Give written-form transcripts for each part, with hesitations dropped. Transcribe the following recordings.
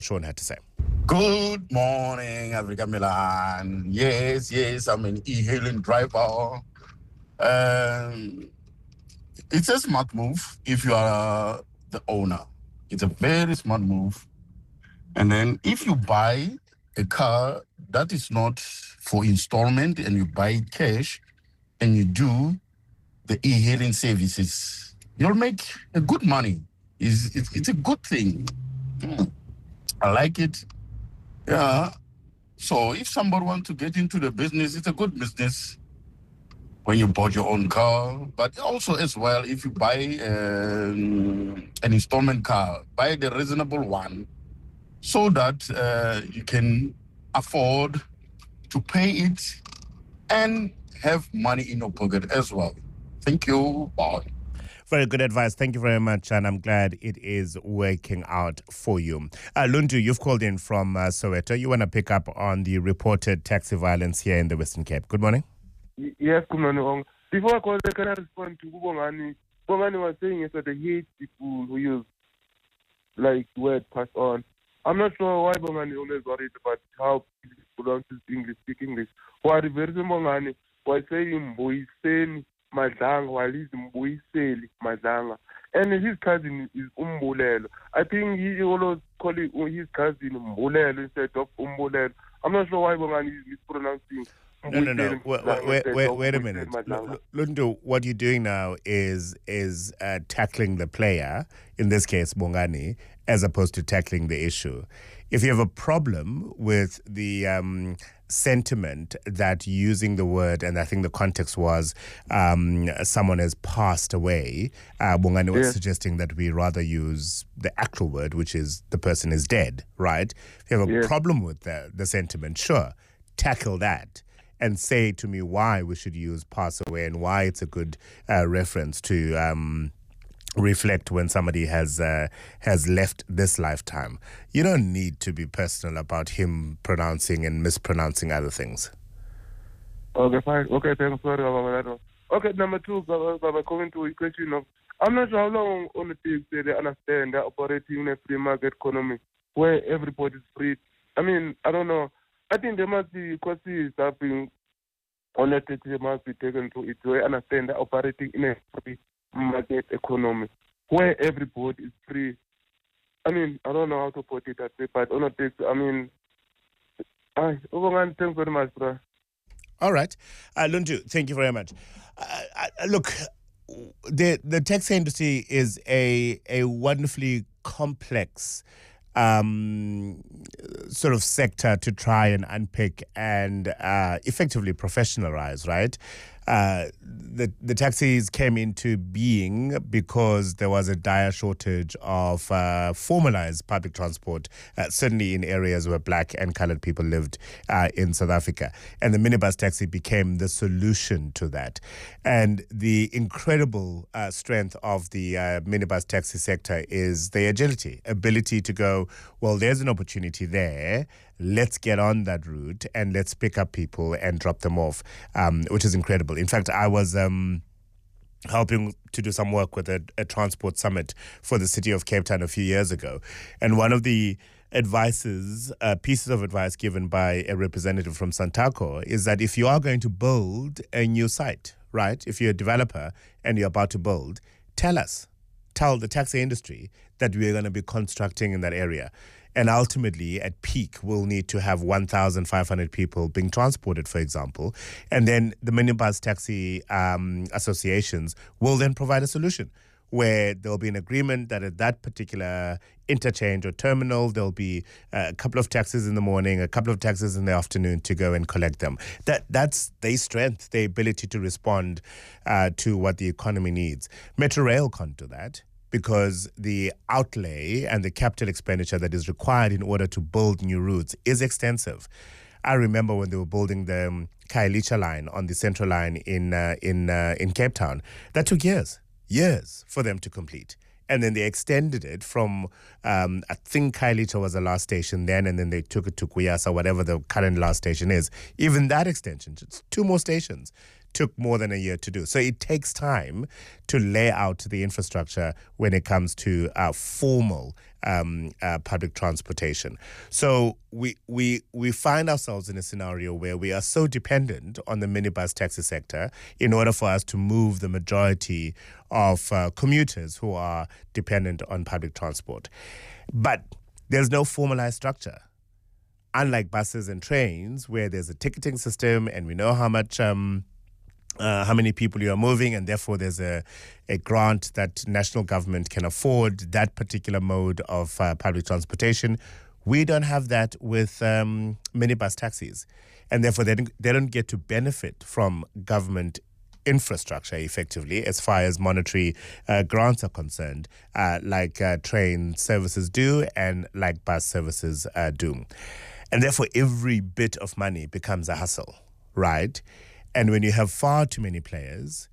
Sean had to say. Good morning, Africa Milan. Yes, I'm an e-hailing driver. It's a smart move if you are the owner. It's a very smart move. And then if you buy a car that is not for installment and you buy it cash and you do the e-hailing services, you'll make a good money. It's a good thing. I like it. Yeah. So if somebody wants to get into the business, it's a good business when you bought your own car. But also as well, if you buy an installment car, buy the reasonable one so that you can afford to pay it and have money in your pocket as well. Thank you. Bye. Very good advice. Thank you very much. And I'm glad it is working out for you. Lundu, you've called in from Soweto. You want to pick up on the reported taxi violence here in the Western Cape. Good morning. Yes, good morning. Before I call, can I respond to Bongani? Bongani was saying is that they hate people who use like word passed on. I'm not sure why Bongani always worried about how people pronounce English, speak English. Why the version Bongani was saying Mboiseni Madlanga while he's Mboiseli Madlanga. And his cousin is Umbulelo. I think he always call it his cousin Umbulelo instead of Umbulelo. I'm not sure why Bongani is mispronouncing. No. Wait a minute. Lundu, what you're doing now is tackling the player, in this case, Bongani, as opposed to tackling the issue. If you have a problem with the sentiment that using the word, and I think the context was someone has passed away, Bongani was suggesting that we rather use the actual word, which is the person is dead, right? If you have a problem with the sentiment, sure, tackle that. And say to me why we should use pass away and why it's a good reference to reflect when somebody has left this lifetime. You don't need to be personal about him pronouncing and mispronouncing other things. Okay, fine. Okay, thanks. Sorry about that. Okay, number two, Baba, coming to a question of, I'm not sure how long on the team they understand they're operating in a free market economy where everybody's free. I mean, I don't know. I think there must be courses that being on it, they must be taken to it. So I understand that operating in a free market economy where everybody is free. I mean, I don't know how to put it that way, but on it, I mean, thanks very much, bro. All right. Lundu, thank you very much. Look, the taxi industry is a wonderfully complex sort of sector to try and unpick and effectively professionalize, right? The taxis came into being because there was a dire shortage of formalized public transport, certainly in areas where black and colored people lived in South Africa. And the minibus taxi became the solution to that. And the incredible strength of the minibus taxi sector is the agility, ability to go, well, there's an opportunity there. Let's get on that route and let's pick up people and drop them off, which is incredible. In fact, I was helping to do some work with a transport summit for the city of Cape Town a few years ago. And one of the pieces of advice given by a representative from Santaco is that if you are going to build a new site, right, if you're a developer and you're about to build, tell the taxi industry that we're going to be constructing in that area. And ultimately, at peak, we'll need to have 1,500 people being transported, for example. And then the minibus taxi associations will then provide a solution where there'll be an agreement that at that particular interchange or terminal, there'll be a couple of taxis in the morning, a couple of taxis in the afternoon to go and collect them. That's their strength, their ability to respond to what the economy needs. Metro Rail can't do that, because the outlay and the capital expenditure that is required in order to build new routes is extensive. I remember when they were building the Khayelitsha line on the Central Line in Cape Town. That took years for them to complete. And then they extended it from, I think Khayelitsha was the last station then, and then they took it to Kuyasa, whatever the current last station is. Even that extension, it's 2 more stations took more than a year to do. So it takes time to lay out the infrastructure when it comes to formal public transportation. So we find ourselves in a scenario where we are so dependent on the minibus taxi sector in order for us to move the majority of commuters who are dependent on public transport. But there's no formalized structure. Unlike buses and trains, where there's a ticketing system and we know how much, how many people you are moving, and therefore there's a grant that national government can afford that particular mode of public transportation. We don't have that with minibus taxis, and therefore they don't get to benefit from government infrastructure effectively as far as monetary grants are concerned, like train services do and like bus services do. And therefore, every bit of money becomes a hustle, right? And when you have far too many players,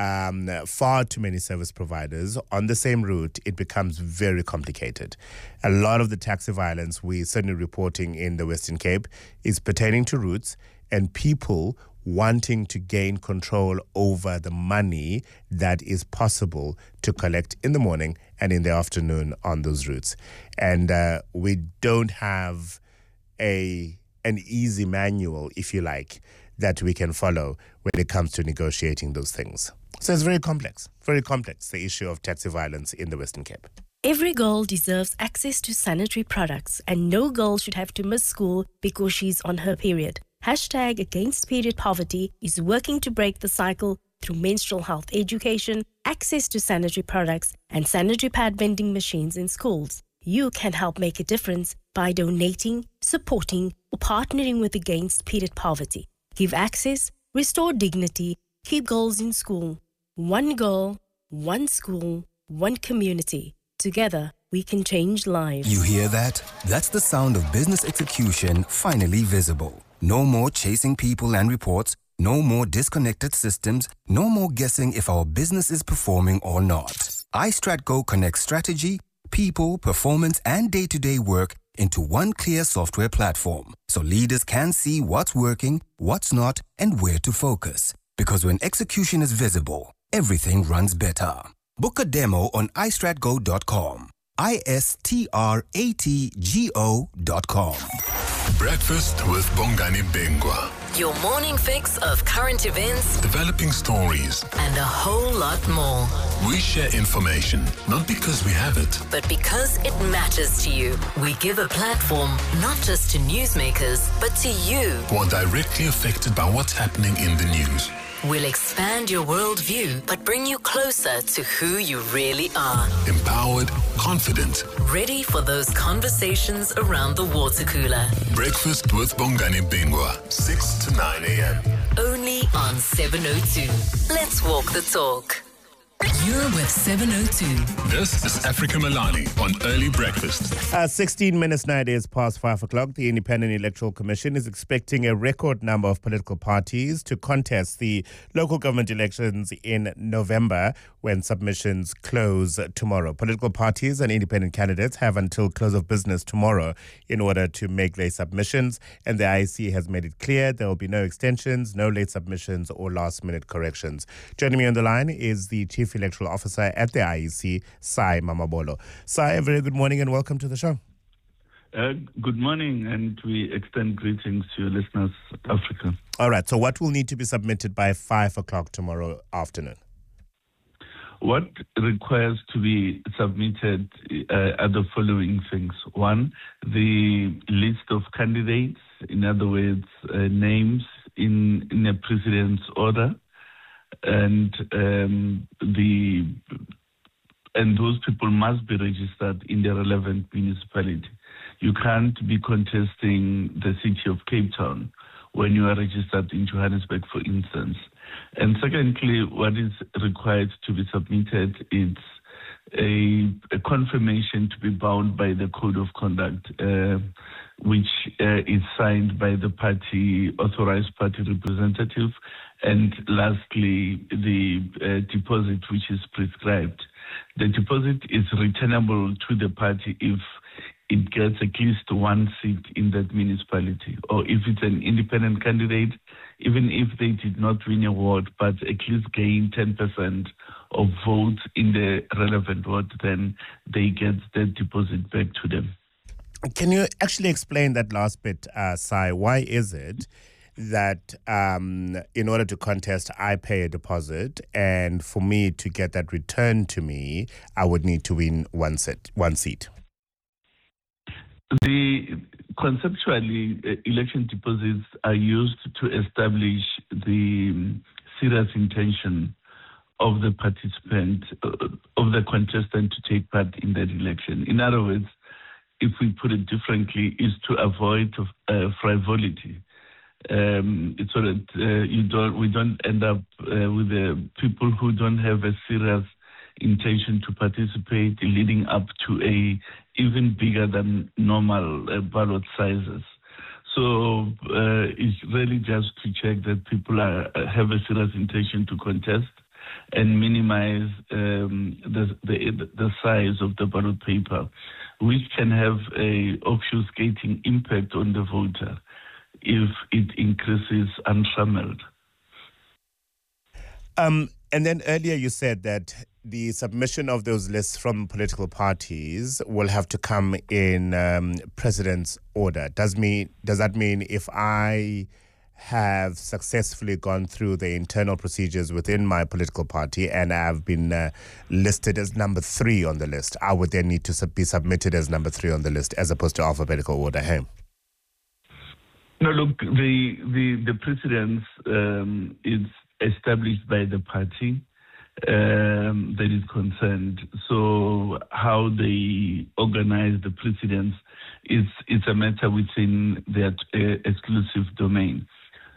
far too many service providers on the same route, it becomes very complicated. A lot of the taxi violence we're certainly reporting in the Western Cape is pertaining to routes and people wanting to gain control over the money that is possible to collect in the morning and in the afternoon on those routes. And we don't have an easy manual, if you like, that we can follow when it comes to negotiating those things. So it's very complex, the issue of taxi violence in the Western Cape. Every girl deserves access to sanitary products, and no girl should have to miss school because she's on her period. #Against Period Poverty is working to break the cycle through menstrual health education, access to sanitary products, and sanitary pad vending machines in schools. You can help make a difference by donating, supporting, or partnering with Against Period Poverty. Give access, restore dignity, keep girls in school. One girl, one school, one community. Together, we can change lives. You hear that? That's the sound of business execution finally visible. No more chasing people and reports. No more disconnected systems. No more guessing if our business is performing or not. iStratGo connects strategy, people, performance, and day-to-day work into one clear software platform, so leaders can see what's working, what's not, and where to focus. Because when execution is visible, everything runs better. Book a demo on istratgo.com. istratgo.com. Breakfast with Bongani Bengwa. Your morning fix of current events, Developing stories, and a whole lot more. We share information, not because we have it, But because it matters to you, we give a platform not just to newsmakers, but to you. who are directly affected by what's happening in the news. We'll expand your worldview, but bring you closer to who you really are. Empowered, confident. Ready for those conversations around the water cooler. Breakfast with Bongani Bengwa, 6 to 9 a.m. Only on 702. Let's walk the talk. You're with 702. This is Africa Milani on Early Breakfast. 16 minutes now, it is past 5 o'clock. The Independent Electoral Commission is expecting a record number of political parties to contest the local government elections in November when submissions close tomorrow. Political parties and independent candidates have until close of business tomorrow in order to make their submissions, and the IEC has made it clear there will be no extensions, no late submissions or last-minute corrections. Joining me on the line is the Chief Electoral Officer at the IEC, Sai Mamabolo. Sai, a very good morning and welcome to the show. Good morning, and we extend greetings to your listeners, Africa. All right, so what will need to be submitted by 5 o'clock tomorrow afternoon? What requires to be submitted are the following things. One, the list of candidates, in other words, names in a precedence order, and those people must be registered in the relevant municipality. You can't be contesting the city of Cape Town when you are registered in Johannesburg, for instance. And secondly, what is required to be submitted is a confirmation to be bound by the Code of Conduct, which is signed by the party, authorized party representative, and lastly, the deposit which is prescribed. The deposit is returnable to the party if it gets at least one seat in that municipality, or if it's an independent candidate, even if they did not win a ward, but at least gain 10% of votes in the relevant ward, then they get the deposit back to them. Can you actually explain that last bit, Sai? Why is it that in order to contest, I pay a deposit, and for me to get that returned to me, I would need to win one seat? Conceptually, election deposits are used to establish the serious intention of the participant, of the contestant to take part in that election. In other words, if we put it differently, is to avoid frivolity. So that we don't end up with the people who don't have a serious intention to participate, leading up to a even bigger than normal ballot sizes. So it's really just to check that people have a serious intention to contest and minimize the size of the ballot paper, which can have a obfuscating impact on the voter if it increases untrammeled. And then earlier you said that the submission of those lists from political parties will have to come in president's order. Does that mean if I have successfully gone through the internal procedures within my political party and I have been listed as number 3 on the list, I would then need to be submitted as number 3 on the list as opposed to alphabetical order? Hey? No, look, the precedence is established by the party that is concerned. So how they organize the precedence, it's a matter within their exclusive domain.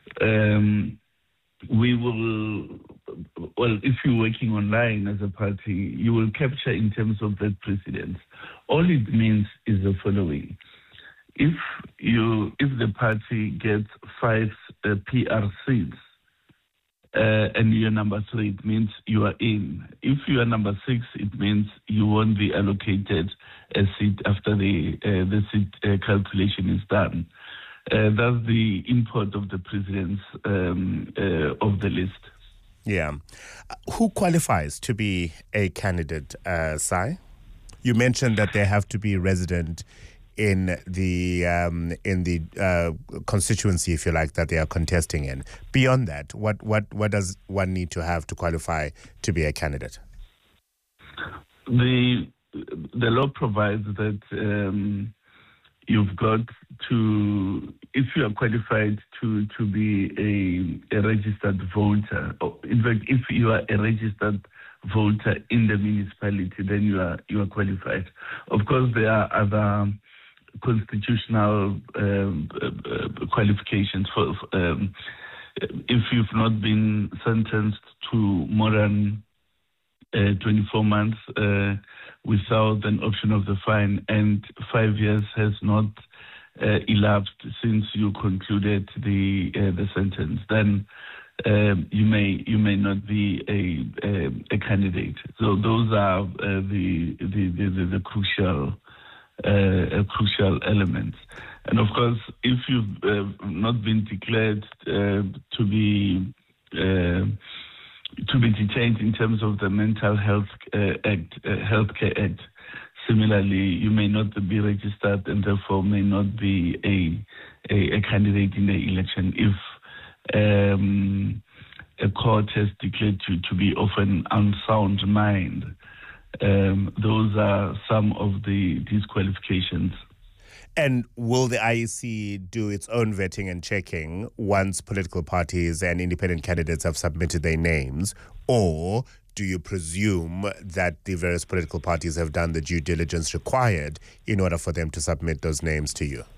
We will, if you're working online as a party, you will capture in terms of that precedence. All it means is the following. If the party gets 5 PR seats and you're number 3, it means you are in. If you are number 6, it means you won't be allocated a seat after the seat calculation is done. That's the import of the precedence of the list. Yeah. Who qualifies to be a candidate, Sai? You mentioned that they have to be resident in the constituency, if you like, that they are contesting in. Beyond that, what does one need to have to qualify to be a candidate? The law provides that you've got to, if you are qualified to be a registered voter, or in fact, if you are a registered voter in the municipality, then you are qualified. Of course, there are other constitutional qualifications for if you've not been sentenced to more than 24 months without an option of the fine, and 5 years has not elapsed since you concluded the sentence, then you may not be a candidate. So those are the crucial elements. And of course, if you've not been declared to be detained in terms of the Mental Health Healthcare Act, similarly, you may not be registered and therefore may not be a candidate in the election if a court has declared you to be of an unsound mind. Those are some of the disqualifications. And will the IEC do its own vetting and checking once political parties and independent candidates have submitted their names? Or do you presume that the various political parties have done the due diligence required in order for them to submit those names to you?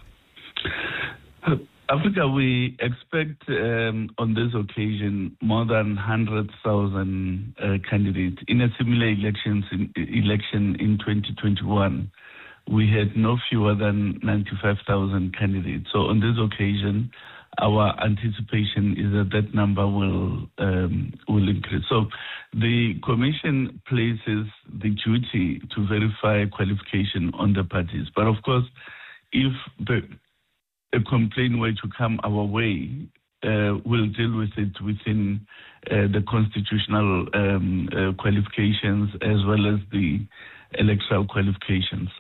Africa, we expect on this occasion more than 100,000 candidates. In a similar election in 2021, we had no fewer than 95,000 candidates. So on this occasion, our anticipation is that number will increase. So the Commission places the duty to verify qualification on the parties. But of course, if a complaint were to come our way, will deal with it within the constitutional qualifications as well as the electoral qualifications.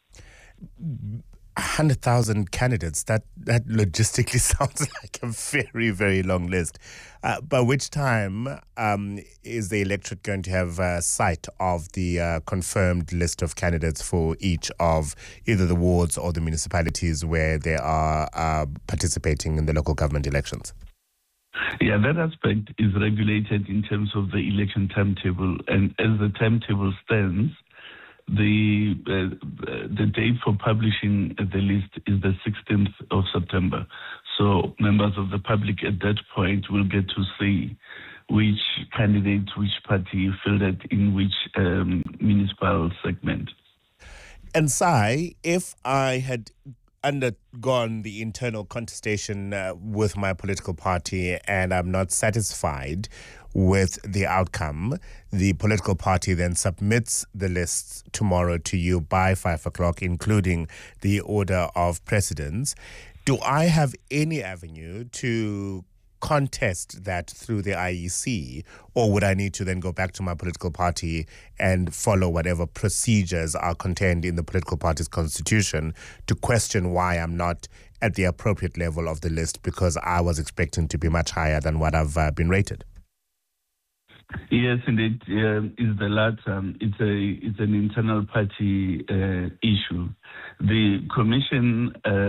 100,000 candidates, that logistically sounds like a very, very long list. By which time is the electorate going to have sight of the confirmed list of candidates for each of either the wards or the municipalities where they are participating in the local government elections? Yeah, that aspect is regulated in terms of the election timetable, and as the timetable stands, the date for publishing the list is the 16th of September. So members of the public at that point will get to see which candidate, which party fielded in which municipal segment. And Sai, if I had undergone the internal contestation with my political party and I'm not satisfied with the outcome, the political party then submits the lists tomorrow to you by 5 o'clock, including the order of precedence. Do I have any avenue to contest that through the IEC, or would I need to then go back to my political party and follow whatever procedures are contained in the political party's constitution to question why I'm not at the appropriate level of the list because I was expecting to be much higher than what I've been rated? Yes, indeed, is the latter. It's an internal party issue. The commission,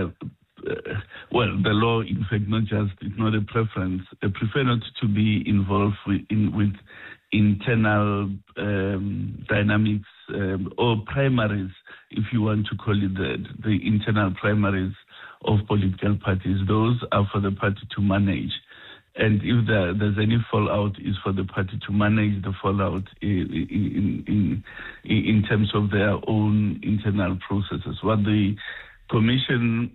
the law, in fact, it's not a preference. I prefer not to be involved with internal dynamics or primaries, if you want to call it that, the internal primaries of political parties. Those are for the party to manage. And if there's any fallout, is for the party to manage the fallout in terms of their own internal processes. What the commission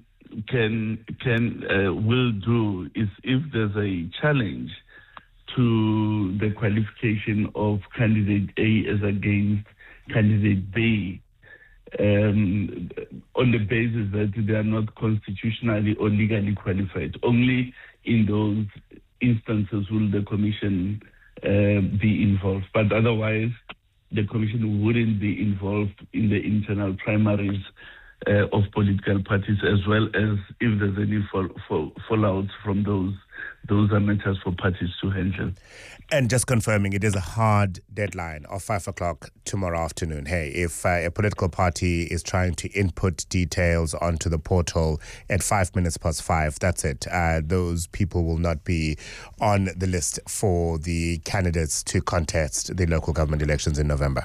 will do is, if there's a challenge to the qualification of candidate A as against candidate B, on the basis that they are not constitutionally or legally qualified, only in those instances will the commission be involved. But otherwise, the commission wouldn't be involved in the internal primaries of political parties, as well as if there's any fallouts from those are matters for parties to handle. And just confirming, it is a hard deadline of 5 o'clock tomorrow afternoon. Hey, if a political party is trying to input details onto the portal at 5 minutes past 5, that's it. Those people will not be on the list for the candidates to contest the local government elections in November.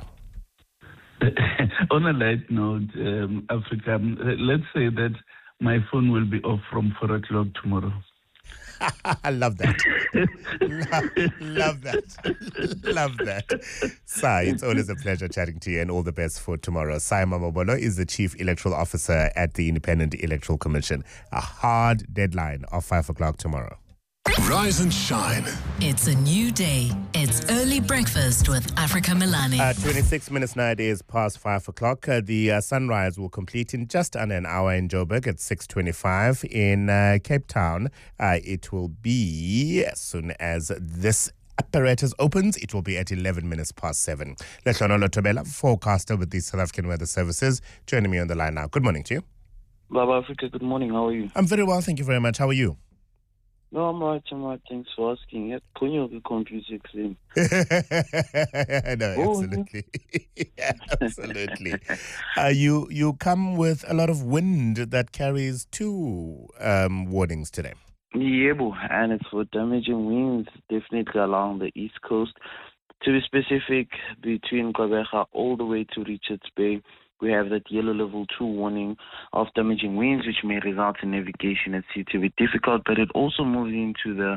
On a light note, Africa, let's say that my phone will be off from 4 o'clock tomorrow. I love that. love that. Love that. Sai, it's always a pleasure chatting to you, and all the best for tomorrow. Sai Mamabolo is the Chief Electoral Officer at the Independent Electoral Commission. A hard deadline of 5 o'clock tomorrow. Rise and shine. It's a new day. It's early breakfast with Africa Milani. 26 minutes now, it is past 5 o'clock. The sunrise will complete in just under an hour in Joburg at 6:25. In Cape Town, it will be, as soon as this apparatus opens, it will be at 11 minutes past 7. Lehlono Tobela, forecaster with the South African Weather Services, joining me on the line now. Good morning to you. Baba Africa, good morning. How are you? I'm very well, thank you very much. How are you? No, I'm right. Thanks for asking. No, absolutely. Absolutely. You come with a lot of wind that carries two warnings today. Yeah, and it's for damaging winds, definitely along the east coast. To be specific, between Gqeberha all the way to Richards Bay, we have that yellow level 2 warning of damaging winds, which may result in navigation at sea to be difficult, but it also moves into the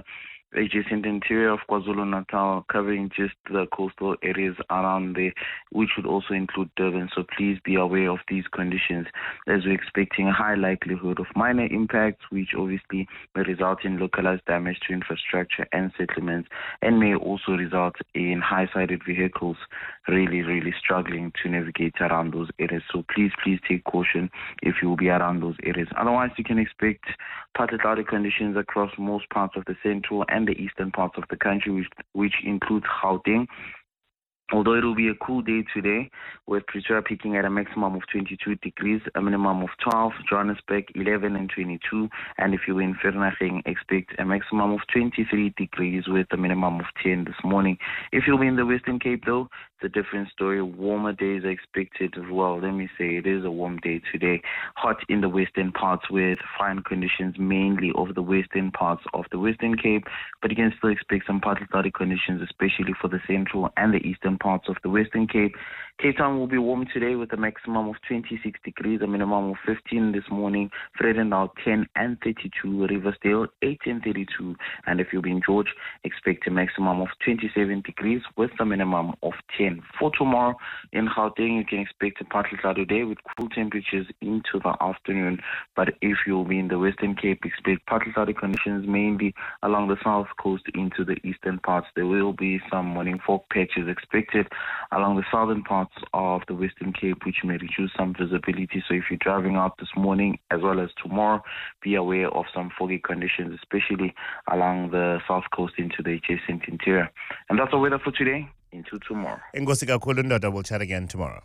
adjacent interior of KwaZulu-Natal, covering just the coastal areas around there, which would also include Durban. So please be aware of these conditions, as we're expecting a high likelihood of minor impacts, which obviously may result in localized damage to infrastructure and settlements, and may also result in high-sided vehicles really struggling to navigate around those areas. So please take caution if you will be around those areas. Otherwise, you can expect partly cloudy conditions across most parts of the central and the eastern parts of the country, which includes Gauteng. Although it will be a cool day today, with Pretoria peaking at a maximum of 22 degrees, a minimum of 12, Johannesburg 11 and 22, and if you're in Vereeniging, expect a maximum of 23 degrees with a minimum of 10 this morning. If you'll be in the Western Cape, though, it's a different story. Warmer days are expected. Well, let me say it is a warm day today. Hot in the western parts with fine conditions mainly over the western parts of the Western Cape, but you can still expect some partly cloudy conditions, especially for the central and the eastern parts of the Western Cape. Cape Town will be warm today with a maximum of 26 degrees, a minimum of 15 this morning. Vredendal 10 and 32, Riversdale 8 and 32, and if you'll be in George, expect a maximum of 27 degrees with a minimum of 10. For tomorrow in Gauteng, you can expect a partly cloudy day with cool temperatures into the afternoon, but if you'll be in the Western Cape, expect partly cloudy conditions mainly along the south coast into the eastern parts. There will be some morning fog patches expected along the southern parts of the Western Cape, which may reduce some visibility. So if you're driving out this morning as well as tomorrow, be aware of some foggy conditions, especially along the south coast into the adjacent interior. And that's our weather for today. Into tomorrow. Inkosi kakhulu Ndoda, we'll chat again tomorrow.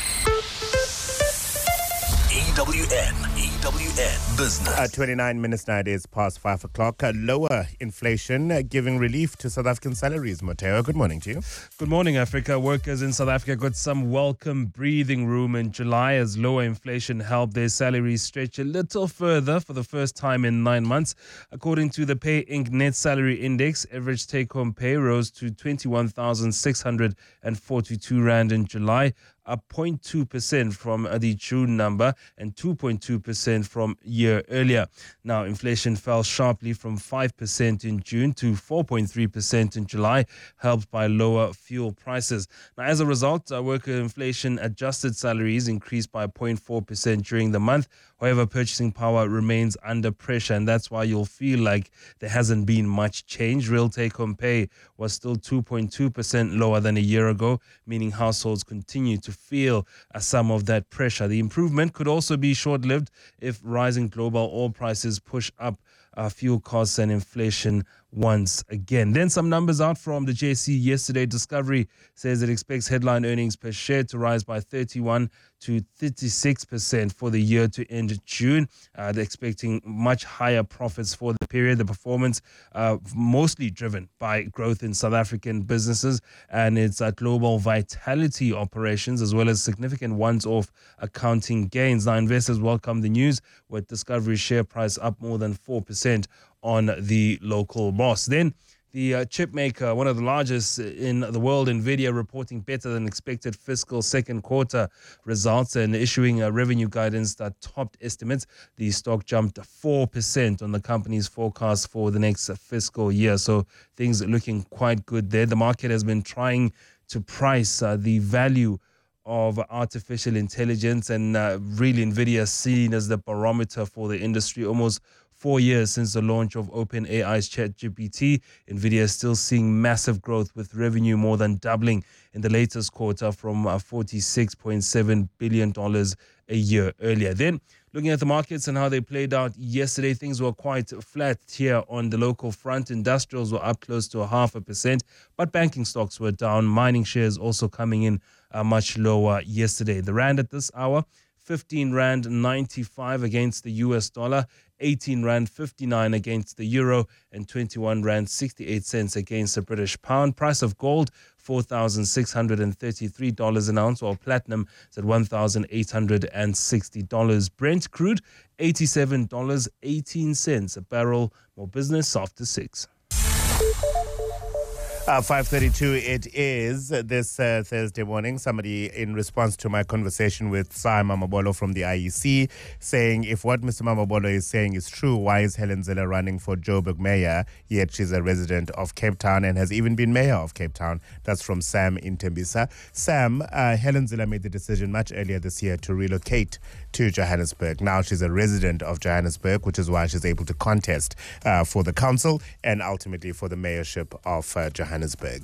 EWN Business. 29 minutes now, it is past 5 o'clock. Lower inflation giving relief to South African salaries. Mateo, good morning to you. Good morning, Africa. Workers in South Africa got some welcome breathing room in July as lower inflation helped their salaries stretch a little further for the first time in 9 months. According to the Pay Inc. Net Salary Index, average take-home pay rose to 21,642 Rand in July, up 0.2% from the June number and 2.2% from year earlier. Now, inflation fell sharply from 5% in June to 4.3% in July, helped by lower fuel prices. Now, as a result, worker inflation adjusted salaries increased by 0.4% during the month. However, purchasing power remains under pressure, and that's why you'll feel like there hasn't been much change. Real take-home pay was still 2.2% lower than a year ago, meaning households continue to feel some of that pressure. The improvement could also be short-lived if rising global oil prices push up fuel costs and inflation once again. Then some numbers out from the JSE yesterday. Discovery says it expects headline earnings per share to rise by 31 to 36% for the year to end June. They're expecting much higher profits for the period. The performance mostly driven by growth in South African businesses and its global vitality operations, as well as significant once-off accounting gains. Now, investors welcome the news, with Discovery's share price up more than 4% on the local boss. Then the chip maker, one of the largest in the world, NVIDIA, reporting better than expected fiscal second quarter results and issuing a revenue guidance that topped estimates. The stock jumped 4% on the company's forecast for the next fiscal year. So things are looking quite good there. The market has been trying to price the value of artificial intelligence, and really NVIDIA is seen as the barometer for the industry. Almost 4 years since the launch of OpenAI's ChatGPT, NVIDIA is still seeing massive growth, with revenue more than doubling in the latest quarter from $46.7 billion a year earlier. Then, looking at the markets and how they played out yesterday, things were quite flat here on the local front. Industrials were up close to 0.5%, but banking stocks were down. Mining shares also coming in much lower yesterday. The Rand at this hour, 15 Rand 95 against the US dollar, 18 Rand 59 against the euro, and 21 Rand 68 cents against the British pound. Price of gold, $4,633 an ounce, while platinum is at $1,860. Brent crude, $87.18 a barrel. More business after 6. 5:32 it is this Thursday morning. Somebody in response to my conversation with Sai Mamabolo from the IEC saying if what Mr. Mamabolo is saying is true, why is Helen Zille running for Joburg mayor, yet she's a resident of Cape Town and has even been mayor of Cape Town? That's from Sam in Tembisa. Sam, Helen Zille made the decision much earlier this year to relocate to Johannesburg. Now she's a resident of Johannesburg, which is why she's able to contest for the council and ultimately for the mayorship of Johannesburg.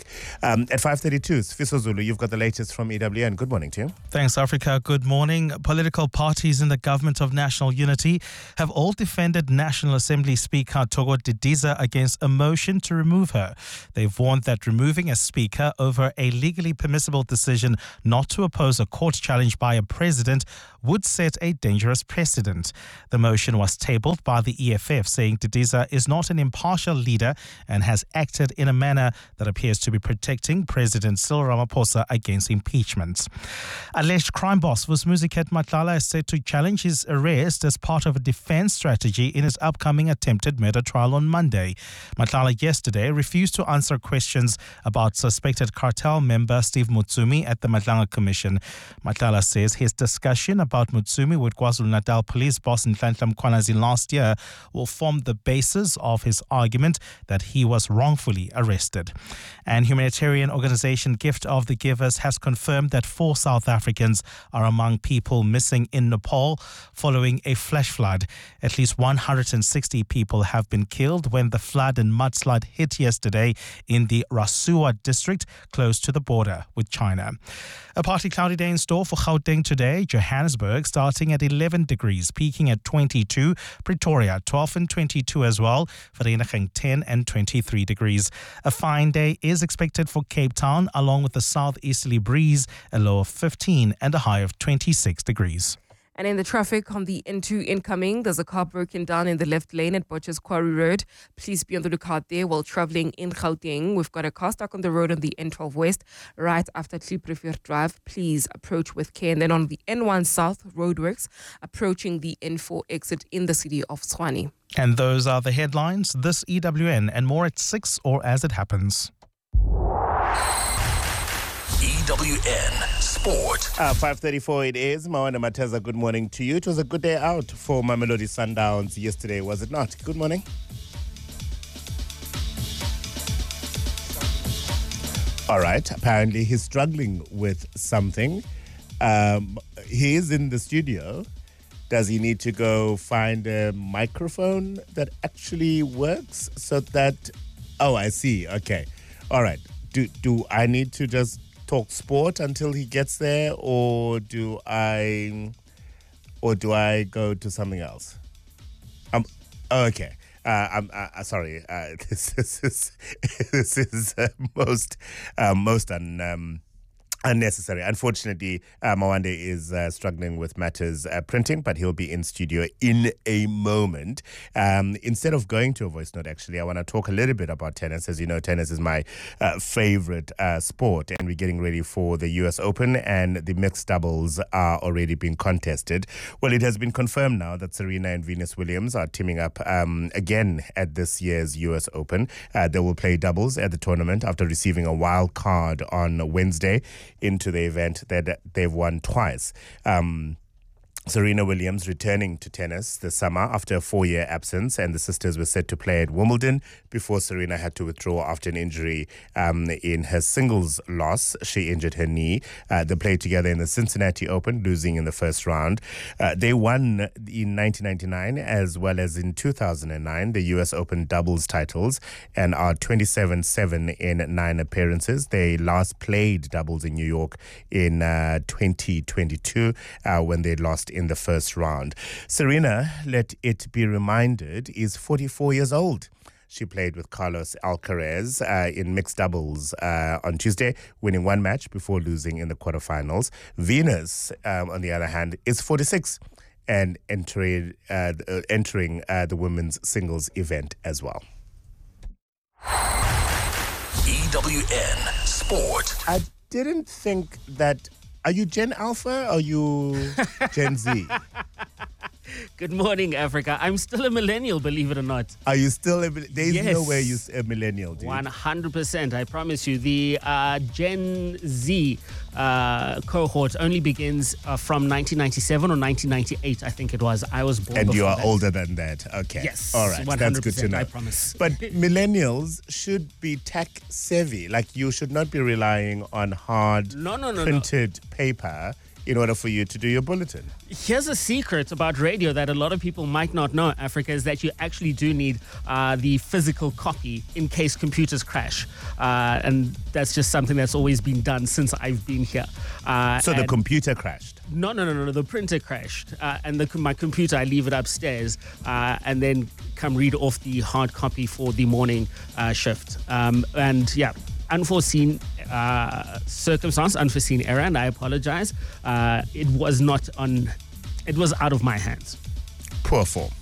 At 5:32, Sfiso Zulu, you've got the latest from EWN. Good morning to you. Thanks, Africa. Good morning. Political parties in the Government of National Unity have all defended National Assembly Speaker Togo Didiza against a motion to remove her. They've warned that removing a speaker over a legally permissible decision not to oppose a court challenge by a president would set a dangerous precedent. The motion was tabled by the EFF, saying Didiza is not an impartial leader and has acted in a manner that appears to be protecting President Cyril Ramaphosa against impeachment. Alleged crime boss Vusumuzi Matlala is set to challenge his arrest as part of a defense strategy in his upcoming attempted murder trial on Monday. Matlala yesterday refused to answer questions about suspected cartel member Steve Mutsumi at the Madlanga Commission. Matlala says his discussion about Mutsumi with KwaZulu-Natal police boss Nhlanhla Mkhwanazi last year will form the basis of his argument that he was wrongfully arrested. And humanitarian organization Gift of the Givers has confirmed that 4 South Africans are among people missing in Nepal following a flash flood. At least 160 people have been killed when the flood and mudslide hit yesterday in the Rasua district close to the border with China. A partly cloudy day in store for Gauteng today. Johannesburg starting at 11 degrees, peaking at 22. Pretoria 12 and 22 as well. Vereeniging 10 and 23 degrees. A fine day is expected for Cape Town along with a southeasterly breeze, a low of 15 and a high of 26 degrees. And in the traffic on the N2 incoming, there's a car broken down in the left lane at Butchers Quarry Road. Please be on the lookout there while traveling in Gauteng. We've got a car stuck on the road on the N12 West, right after Klipprivier Drive. Please approach with care. And then on the N1 South roadworks, approaching the N4 exit in the city of Tshwane. And those are the headlines. This EWN and more at 6 or as it happens. EWN Sport. 5:34 it is. Mawana Mateza, good morning to you. It was a good day out for Mamelodi Sundowns yesterday, was it not? Good morning. All right. Apparently he's struggling with something. He is in the studio. Does he need to go find a microphone that actually works so that... Oh, I see. Okay. All right. Do I need to just talk sport until he gets there, or do I go to something else? Okay. I'm sorry. This is most unnecessary. Unfortunately, Mawande is struggling with matters printing, but he'll be in studio in a moment. Instead of going to a voice note, actually, I want to talk a little bit about tennis. As you know, tennis is my favorite sport, and we're getting ready for the US Open, and the mixed doubles are already being contested. Well, it has been confirmed now that Serena and Venus Williams are teaming up again at this year's US Open. They will play doubles at the tournament after receiving a wild card on Wednesday into the event that they've won twice. Serena Williams returning to tennis this summer after a 4-year absence, and the sisters were set to play at Wimbledon before Serena had to withdraw after an injury in her singles loss. She injured her knee. They played together in the Cincinnati Open, losing in the first round. They won in 1999 as well as in 2009 the US Open doubles titles and are 27-7 in 9 appearances. They last played doubles in New York in 2022 when they lost in the first round. Serena, let it be reminded, is 44 years old. She played with Carlos Alcaraz in mixed doubles on Tuesday, winning 1 match before losing in the quarterfinals. Venus, on the other hand, is 46 and entering the women's singles event as well. EWN Sport. I didn't think that... Are you Gen Alpha or are you Gen Z? Good morning, Africa. I'm still a millennial, believe it or not. Are you still there's Yes. no way you're a millennial, dude. 100%, I promise you. The Gen Z cohort only begins from 1997 or 1998, I think it was. I was born And you before are that. older than that. Okay. Yes, All right. That's good to 100%, know. I promise. But millennials should be tech savvy. Like, you should not be relying on hard No. printed paper in order for you to do your bulletin. Here's a secret about radio that a lot of people might not know, Africa, is that you actually do need the physical copy in case computers crash. And that's just something that's always been done since I've been here. So the computer crashed. No. The printer crashed. And my computer, I leave it upstairs and then come read off the hard copy for the morning shift. And yeah, unforeseen circumstance, unforeseen error, and I apologize. It was out of my hands. Poor form.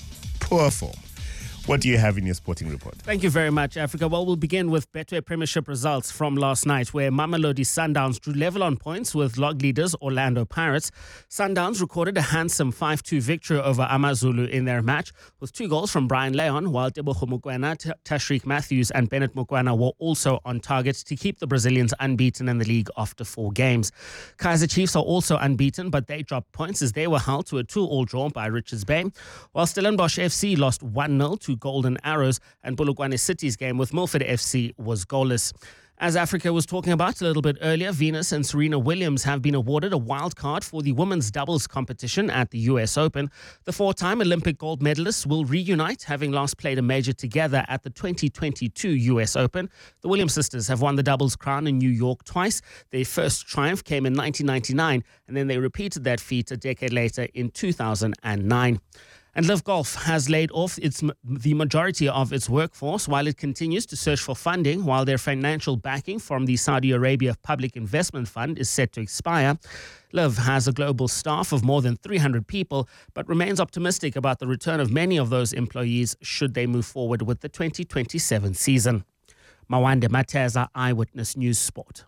What do you have in your sporting report? Thank you very much, Africa. Well, we'll begin with Betway Premiership results from last night, where Mamelodi Sundowns drew level on points with log leaders Orlando Pirates. Sundowns recorded a handsome 5-2 victory over Amazulu in their match, with 2 goals from Brian Leon, while Tebogo Mokoena, Tashreeq Matthews and Bennett Mokoena were also on target to keep the Brazilians unbeaten in the league after 4 games. Kaizer Chiefs are also unbeaten, but they dropped points as they were held to a 2-2 draw by Richards Bay, while Stellenbosch FC lost 1-0 to Golden Arrows, and Polokwane City's game with Milford FC was goalless. As Africa was talking about a little bit earlier, Venus and Serena Williams have been awarded a wild card for the women's doubles competition at the US Open. The 4-time Olympic gold medalists will reunite, having last played a major together at the 2022 US Open. The Williams sisters have won the doubles crown in New York twice. Their first triumph came in 1999, and then they repeated that feat a decade later in 2009. And Liv Golf has laid off the majority of its workforce while it continues to search for funding, while their financial backing from the Saudi Arabia Public Investment Fund is set to expire. Liv has a global staff of more than 300 people, but remains optimistic about the return of many of those employees should they move forward with the 2027 season. Mawande Mateza, Eyewitness News Sport.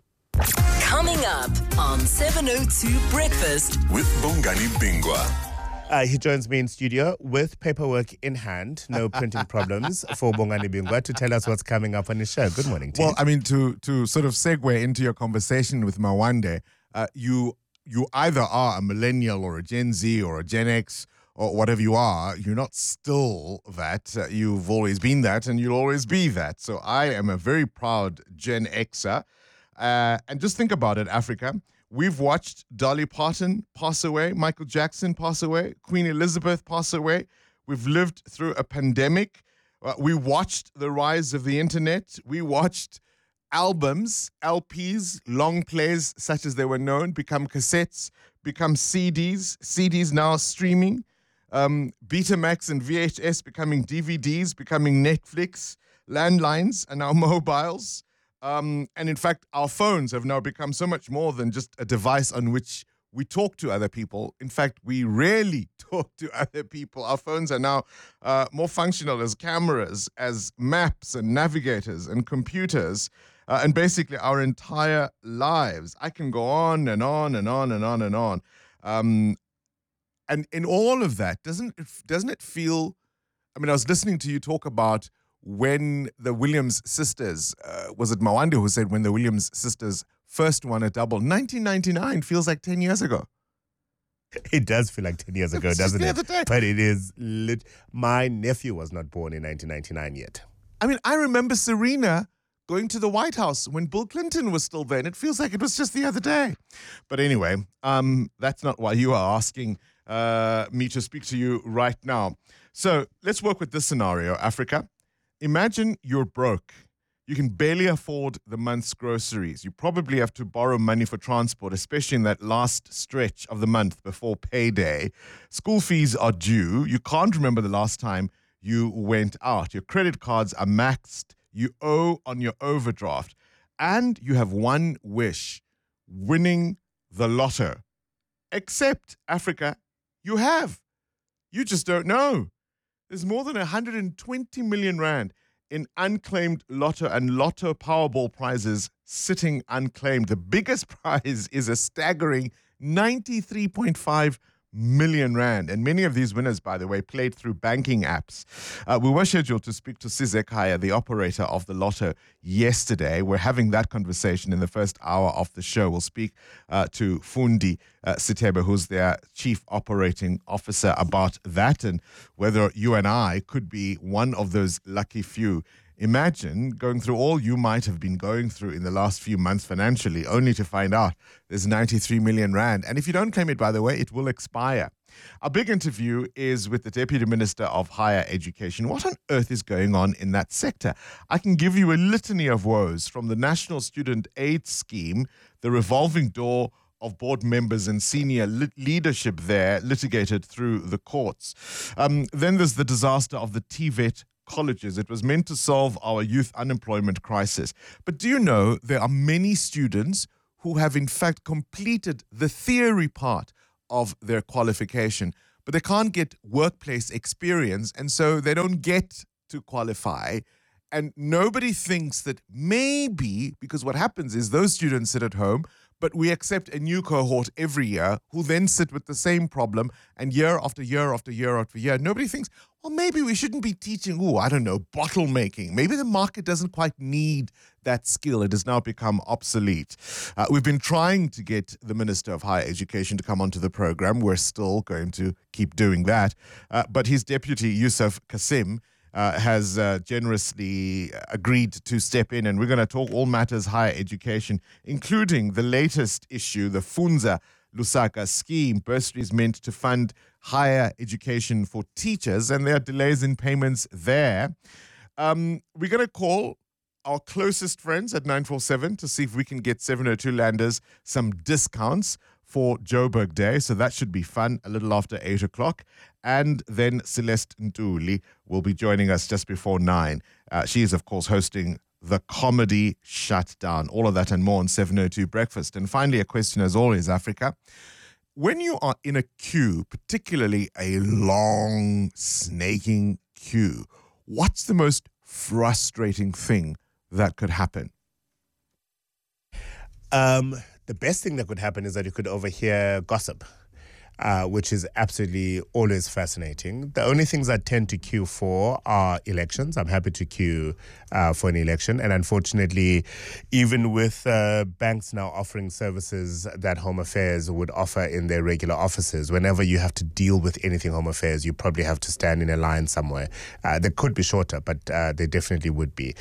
Coming up on 702 Breakfast with Bongani Bingwa. He joins me in studio with paperwork in hand, no printing problems, for Bongani Bingwa to tell us what's coming up on his show. Good morning, team. Well, I mean, to sort of segue into your conversation with Mawande, you either are a millennial or a Gen Z or a Gen X or whatever you are. You're not still that. You've always been that, and you'll always be that. So I am a very proud Gen Xer. And just think about it, Africa. We've watched Dolly Parton pass away, Michael Jackson pass away, Queen Elizabeth pass away. We've lived through a pandemic. We watched the rise of the internet. We watched albums, LPs, long plays such as they were known, become cassettes, become CDs, CDs now streaming, Betamax and VHS becoming DVDs, becoming Netflix, landlines are now mobiles. And in fact, our phones have now become so much more than just a device on which we talk to other people. In fact, we rarely talk to other people. Our phones are now more functional as cameras, as maps and navigators and computers, and basically our entire lives. I can go on and on and on and on and on. And in all of that, doesn't it feel, I mean, I was listening to you talk about when the Williams sisters, was it Mawande who said when the Williams sisters first won a double? 1999 feels like 10 years ago. It does feel like 10 years ago, doesn't it? But it is my nephew was not born in 1999 yet. I mean, I remember Serena going to the White House when Bill Clinton was still there, and it feels like it was just the other day. But anyway, that's not why you are asking me to speak to you right now. So let's work with this scenario, Africa. Imagine you're broke. You can barely afford the month's groceries. You probably have to borrow money for transport, especially in that last stretch of the month before payday. School fees are due. You can't remember the last time you went out. Your credit cards are maxed. You owe on your overdraft. And you have one wish, winning the lotto. Except, Africa, you have. You just don't know. There's more than 120 million rand in unclaimed lotto and lotto Powerball prizes sitting unclaimed. The biggest prize is a staggering 93.5 million rand. And many of these winners, by the way, played through banking apps. We were scheduled to speak to Sizek Haya, the operator of the lotto, yesterday. We're having that conversation in the first hour of the show. We'll speak to Fundi Sitebe, who's their chief operating officer, about that and whether you and I could be one of those lucky few. Imagine going through all you might have been going through in the last few months financially, only to find out there's 93 million rand. And if you don't claim it, by the way, it will expire. Our big interview is with the Deputy Minister of Higher Education. What on earth is going on in that sector? I can give you a litany of woes, from the National Student Aid Scheme, the revolving door of board members and senior leadership there litigated through the courts. Then there's the disaster of the TVET colleges. It was meant to solve our youth unemployment crisis. But do you know there are many students who have in fact completed the theory part of their qualification, but they can't get workplace experience, and so they don't get to qualify. And nobody thinks that maybe, because what happens is those students sit at home, but we accept a new cohort every year who then sit with the same problem, and year after year after year after year, nobody thinks, well, maybe we shouldn't be teaching, bottle making. Maybe the market doesn't quite need that skill. It has now become obsolete. We've been trying to get the Minister of Higher Education to come onto the program. We're still going to keep doing that. But his deputy, Yusuf Kasim, has generously agreed to step in, and we're going to talk all matters higher education, including the latest issue, the Funza Lusaka scheme. Bursaries meant to fund higher education for teachers, and there are delays in payments there. We're going to call our closest friends at 947 to see if we can get 702 landers some discounts for Joburg Day. So that should be fun, a little after 8 o'clock. And then Celeste Ntuli will be joining us just before 9. She is, of course, hosting the Comedy Shutdown. All of that and more on 702 Breakfast. And finally, a question as always, Africa. When you are in a queue, particularly a long, snaking queue, what's the most frustrating thing that could happen? The best thing that could happen is that you could overhear gossip, which is absolutely always fascinating. The only things I tend to queue for are elections. I'm happy to queue for an election. And unfortunately, even with banks now offering services that Home Affairs would offer in their regular offices, whenever you have to deal with anything Home Affairs, you probably have to stand in a line somewhere. They could be shorter, but they definitely would be.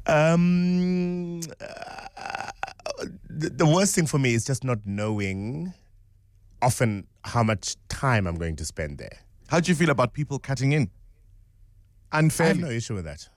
The worst thing for me is just not knowing often how much time I'm going to spend there. How do you feel about people cutting in unfairly? I have no issue with that.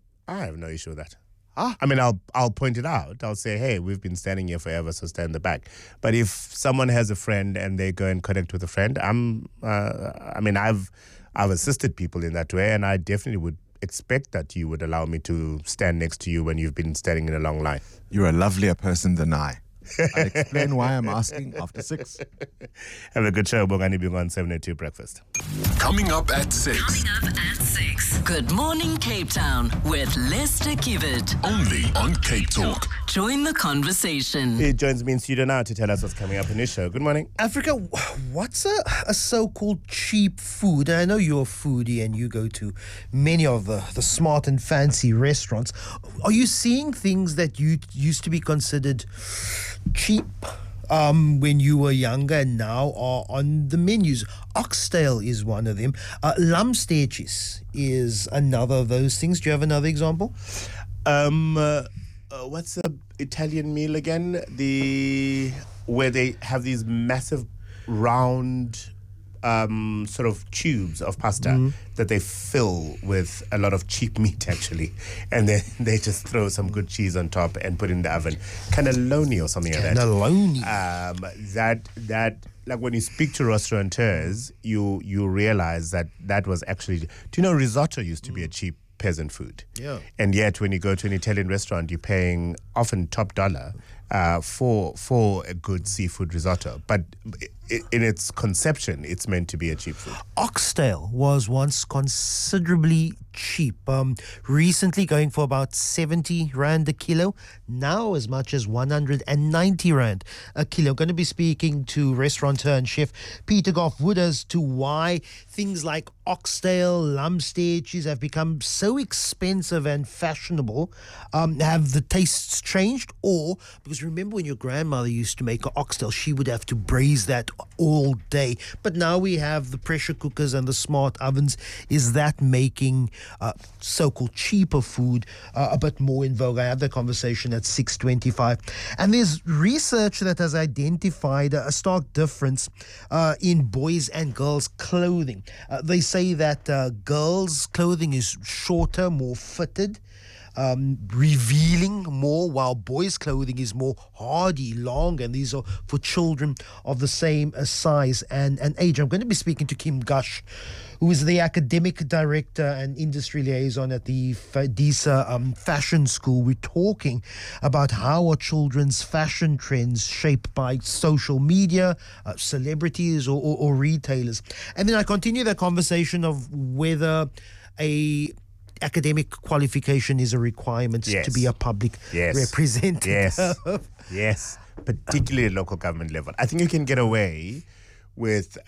I mean, I'll point it out. I'll say, hey, we've been standing here forever, so stand in the back. But if someone has a friend and they go and connect with a friend, I've assisted people in that way, and I definitely would expect that you would allow me to stand next to you when you've been standing in a long line. You're a lovelier person than I. I'll explain why I'm asking after 6. Have a good show, Bongani Bingo on 702 Breakfast. Coming up at 6. Good morning, Cape Town, with Lester Kivet. Only on Cape Talk. Join the conversation. He joins me in studio now to tell us what's coming up in his show. Good morning. Africa, what's a so-called cheap food? And I know you're a foodie and you go to many of the smart and fancy restaurants. Are you seeing things that used to be considered cheap when you were younger and now are on the menus? Oxtail is one of them. Lamsteetjies is another of those things. Do you have another example? What's the Italian meal again? Where they have these massive round sort of tubes of pasta that they fill with a lot of cheap meat, actually, and then they just throw some good cheese on top and put it in the oven. Cannelloni or something like that. Cannelloni. That like when you speak to restaurateurs, you realize that was actually. Do you know risotto used to be a cheap peasant food? Yeah. And yet when you go to an Italian restaurant, you're paying often top dollar for a good seafood risotto. But in its conception, it's meant to be a cheap food. Oxtail was once considerably cheap. Recently going for about 70 Rand a kilo. Now as much as 190 Rand a kilo. Going to be speaking to restaurateur and chef Peter Goff Wood as to why things like oxtail, lamb steaks have become so expensive and fashionable. Have the tastes changed? Or, because remember when your grandmother used to make an oxtail, she would have to braise that all day. But now we have the pressure cookers and the smart ovens. Is that making so-called cheaper food a bit more in vogue? I have that conversation at 6:25. And there's research that has identified a stark difference in boys and girls' clothing. They say that girls' clothing is shorter, more fitted, revealing more, while boys' clothing is more hardy, long, and these are for children of the same size and age. I'm going to be speaking to Kim Gush, who is the academic director and industry liaison at the DISA Fashion School. We're talking about how are children's fashion trends shaped by social media, celebrities or retailers. And then I continue that conversation of whether a academic qualification is a requirement to be a public representative. Yes, particularly at local government level. I think you can get away with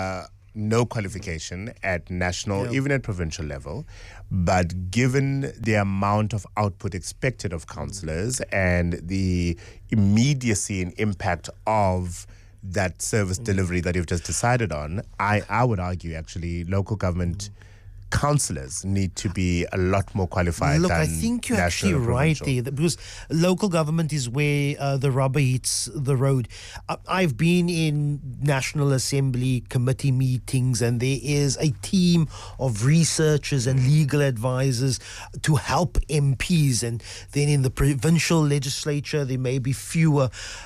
no qualification at national, even at provincial level. But given the amount of output expected of councillors and the immediacy and impact of that service delivery that you've just decided on, I would argue actually local government councillors need to be a lot more qualified. Look, than I think you're national actually and right provincial. there, because local government is where the rubber hits the road. I've been in National Assembly committee meetings, and there is a team of researchers and legal advisors to help MPs, and then in the provincial legislature there may be fewer,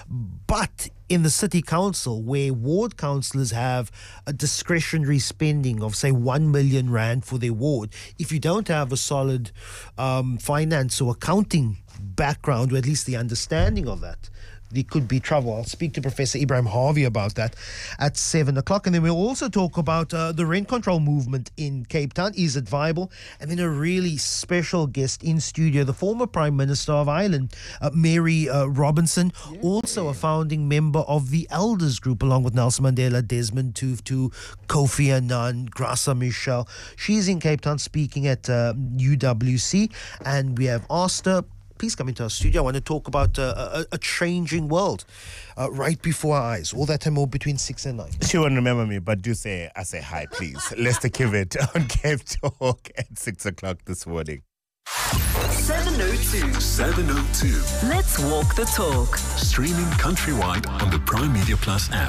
but in the city council, where ward councillors have a discretionary spending of, say, 1 million rand for their ward, if you don't have a solid finance or accounting background, or at least the understanding of that, there could be trouble. I'll speak to Professor Ibrahim Harvey about that at 7 o'clock. And then we'll also talk about the rent control movement in Cape Town. Is it viable? And then a really special guest in studio, the former Prime Minister of Ireland, Mary Robinson, also a founding member of the Elders Group, along with Nelson Mandela, Desmond Tutu, Kofi Annan, Graça Michel. She's in Cape Town speaking at UWC, and we have asked her, please come into our studio. I want to talk about a changing world right before our eyes. All that and more between 6 and 9. She won't remember me, but I say hi, please. Lester Kivet on Cape Talk at 6 o'clock this morning. 702. 702. Let's walk the talk. Streaming countrywide on the Prime Media Plus app.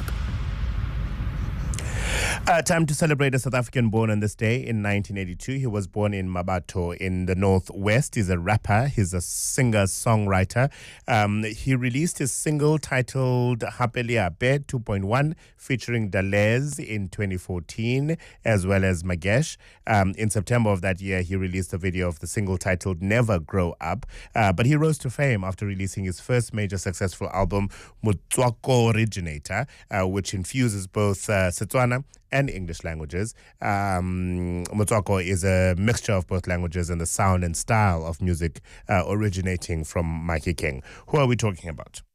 Time to celebrate a South African born on this day in 1982. He was born in Mabato in the Northwest. He's a rapper. He's a singer-songwriter. He released his single titled Hapelia Be 2.1 featuring Dalez in 2014 as well as Magesh. In September of that year, he released a video of the single titled Never Grow Up. But he rose to fame after releasing his first major successful album, Motswako Originator, which infuses both Setswana and English languages. Motswako is a mixture of both languages and the sound and style of music originating from Mikey King. Who are we talking about?